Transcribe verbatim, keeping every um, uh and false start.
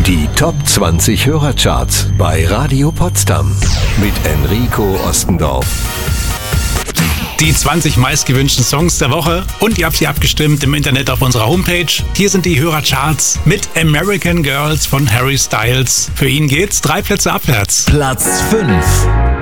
Die Top zwanzig Hörercharts bei Radio Potsdam mit Enrico Ostendorf. Die zwanzig meistgewünschten Songs der Woche und ihr habt sie abgestimmt im Internet auf unserer Homepage. Hier sind die Hörercharts mit American Girls von Harry Styles. Für ihn geht's drei Plätze abwärts. Platz fünf.